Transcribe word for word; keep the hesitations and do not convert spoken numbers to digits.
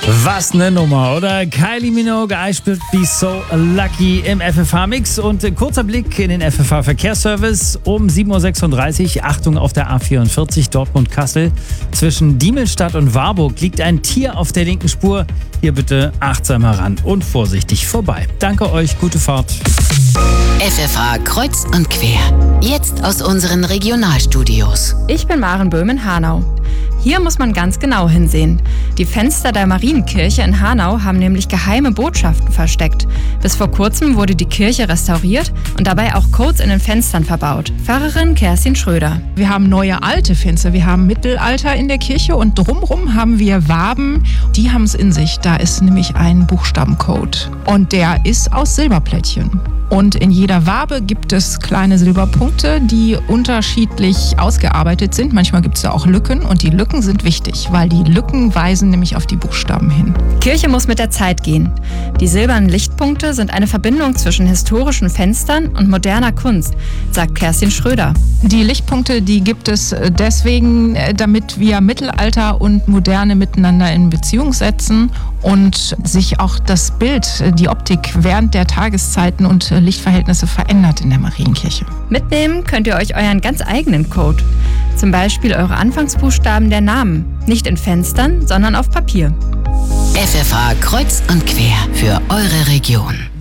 Was ne Nummer, oder? Kylie Minogue, I Should Be So Lucky im F F H-Mix. Und kurzer Blick in den F F H-Verkehrsservice um sieben Uhr sechsunddreißig. Achtung, auf der A vierundvierzig Dortmund-Kassel. Zwischen Diemelstadt und Warburg liegt ein Tier auf der linken Spur. Hier bitte achtsam heran und vorsichtig vorbei. Danke euch, gute Fahrt. F F H kreuz und quer. Jetzt aus unseren Regionalstudios. Ich bin Maren Böhm in Hanau. Hier muss man ganz genau hinsehen. Die Fenster der Marienkirche in Hanau haben nämlich geheime Botschaften versteckt. Bis vor kurzem wurde die Kirche restauriert und dabei auch Codes in den Fenstern verbaut. Pfarrerin Kerstin Schröder. Wir haben neue alte Fenster, wir haben Mittelalter in der Kirche und drumherum haben wir Waben. Die haben es in sich. Da ist nämlich ein Buchstabencode und der ist aus Silberplättchen. Und in jeder Wabe gibt es kleine Silberpunkte, die unterschiedlich ausgearbeitet sind. Manchmal gibt es da auch Lücken und die Lücken sind wichtig, weil die Lücken weisen nämlich auf die Buchstaben hin. Kirche muss mit der Zeit gehen. Die silbernen Lichtpunkte sind eine Verbindung zwischen historischen Fenstern und moderner Kunst, sagt Kerstin Schröder. Die Lichtpunkte, die gibt es deswegen, damit wir Mittelalter und Moderne miteinander in Beziehung setzen und sich auch das Bild, die Optik während der Tageszeiten und Lichtverhältnisse verändert in der Marienkirche. Mitnehmen könnt ihr euch euren ganz eigenen Code. Zum Beispiel eure Anfangsbuchstaben der Namen. Nicht in Fenstern, sondern auf Papier. F F H kreuz und quer für eure Region.